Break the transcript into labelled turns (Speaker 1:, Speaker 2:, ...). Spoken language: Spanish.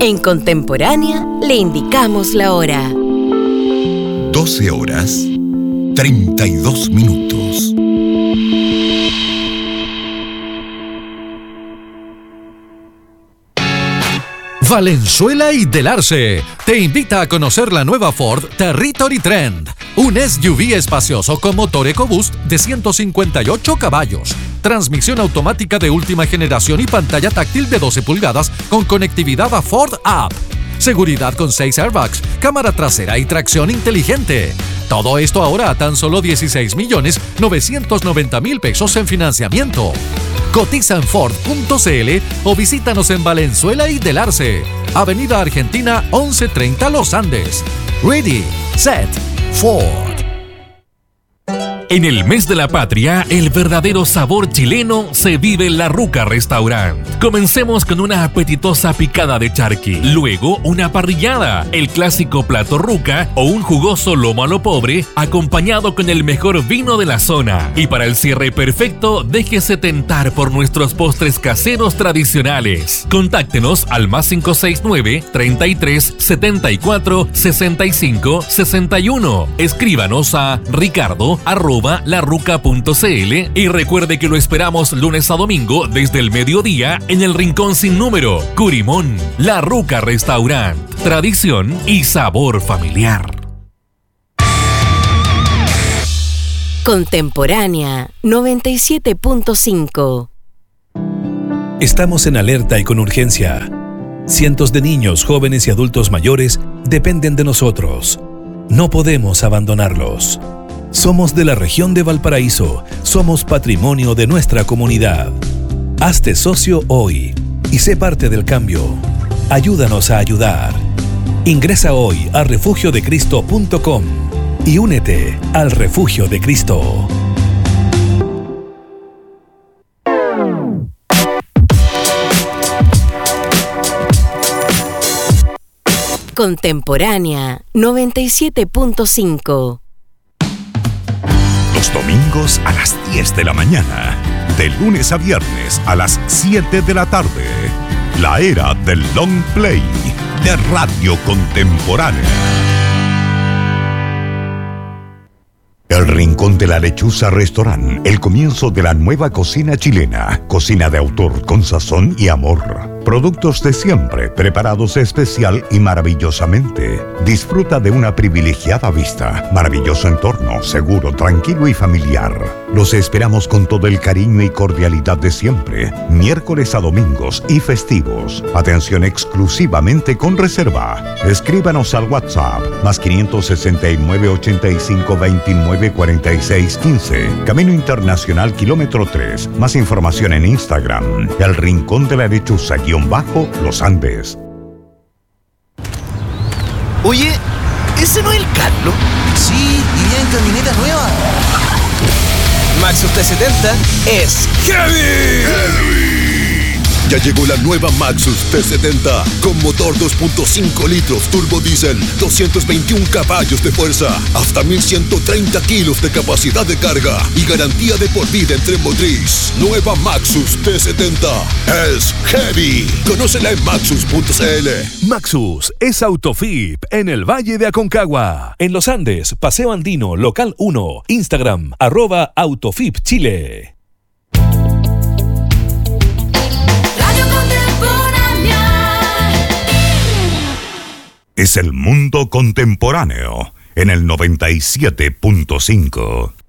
Speaker 1: En Contemporánea le indicamos la hora.
Speaker 2: 12 horas, 32 minutos.
Speaker 3: Valenzuela y Del Arce te invita a conocer la nueva Ford Territory Trend, un SUV espacioso con motor EcoBoost de 158 caballos, transmisión automática de última generación y pantalla táctil de 12 pulgadas con conectividad a Ford App, seguridad con 6 airbags, cámara trasera y tracción inteligente. Todo esto ahora a tan solo 16.990.000 pesos en financiamiento. Cotiza en Ford.cl o visítanos en Valenzuela y Del Arce, Avenida Argentina 1130 Los Andes. Ready, Set, Ford.
Speaker 4: En el mes de la patria, el verdadero sabor chileno se vive en La Ruca Restaurant. Comencemos con una apetitosa picada de charqui, luego una parrillada, el clásico plato ruca o un jugoso lomo a lo pobre acompañado con el mejor vino de la zona. Y para el cierre perfecto, déjese tentar por nuestros postres caseros tradicionales. Contáctenos al +569 33 74 65 61. Escríbanos a ricardo@larruca.cl y recuerde que lo esperamos lunes a domingo desde el mediodía en el Rincón Sin Número, Curimón. La Ruca Restaurant, tradición y sabor familiar.
Speaker 1: Contemporánea 97.5.
Speaker 5: Estamos en alerta y con urgencia. Cientos de niños, jóvenes y adultos mayores dependen de nosotros. No podemos abandonarlos. Somos de la región de Valparaíso. Somos patrimonio de nuestra comunidad. Hazte socio hoy y sé parte del cambio. Ayúdanos a ayudar. Ingresa hoy a refugiodecristo.com y únete al Refugio de Cristo.
Speaker 1: Contemporánea 97.5.
Speaker 2: Los domingos a las 10 de la mañana, de lunes a viernes a las 7 de la tarde. La era del long play de Radio Contemporánea. El Rincón de la Lechuza Restaurant, el comienzo de la nueva cocina chilena. Cocina de autor con sazón y amor. Productos de siempre, preparados especial y maravillosamente. Disfruta de una privilegiada vista, maravilloso entorno, seguro, tranquilo y familiar. Los esperamos con todo el cariño y cordialidad de siempre, miércoles a domingos y festivos. Atención exclusivamente con reserva. Escríbanos al WhatsApp, +569 85 29 46 15. Camino Internacional Kilómetro 3. Más información en Instagram, El Rincón de la Lechuza _Los Andes.
Speaker 6: Oye, ¿ese no es el Carlos?
Speaker 7: Sí, iría en camioneta nueva.
Speaker 6: Maxus T70 es heavy.
Speaker 8: Ya llegó la nueva Maxus T70 con motor 2.5 litros turbo diésel, 221 caballos de fuerza, hasta 1130 kilos de capacidad de carga y garantía de por vida en tren motriz. Nueva Maxus T70 es heavy. Conócela en maxus.cl.
Speaker 5: Maxus es Autofip en el Valle de Aconcagua. En Los Andes, Paseo Andino, Local 1, Instagram, @AutofipChile.
Speaker 2: Es el mundo contemporáneo en el 97.5.